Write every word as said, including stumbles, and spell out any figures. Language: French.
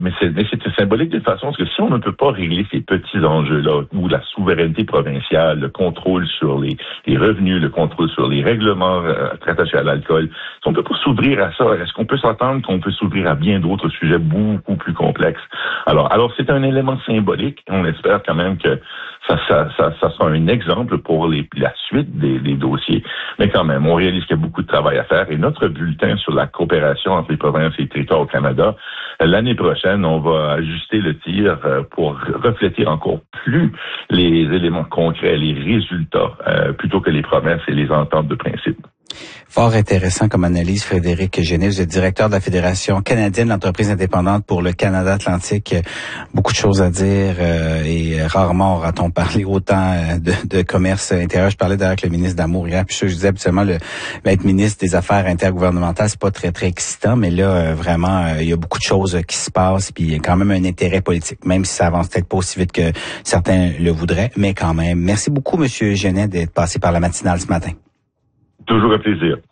Mais c'est, mais c'est symbolique de façon parce que si on ne peut pas régler ces petits enjeux-là, où la souveraineté provinciale, le contrôle sur les, les revenus, le contrôle sur les règlements euh, attachés à l'alcool, si on ne peut pas s'ouvrir à ça, est-ce qu'on peut s'entendre qu'on peut s'ouvrir à bien d'autres sujets beaucoup plus complexes? Alors, alors c'est un élément symbolique. On espère quand même que ça, ça, ça, ça sera un exemple pour les, la suite des, des dossiers. Mais quand même, on réalise qu'il y a beaucoup de travail à faire. Et notre bulletin sur la coopération entre les provinces et les territoires au Canada, l'année prochaine, on va ajuster le tir pour refléter encore plus les éléments concrets, les résultats, euh, plutôt que les promesses et les ententes de principe. Fort intéressant comme analyse, Frédéric Genet. Vous êtes directeur de la Fédération canadienne d'entreprises indépendantes pour le Canada Atlantique. Beaucoup de choses à dire euh, et rarement aura-t-on parlé autant de, de commerce intérieur. Je parlais d'ailleurs avec le ministre d'Amour hier, puis je disais habituellement le, être ministre des Affaires intergouvernementales, c'est pas très, très excitant, mais là, euh, vraiment, euh, il y a beaucoup de choses qui se passent, puis il y a quand même un intérêt politique, même si ça avance peut-être pas aussi vite que certains le voudraient, mais quand même. Merci beaucoup, Monsieur Genet, d'être passé par la matinale ce matin. Toujours un plaisir.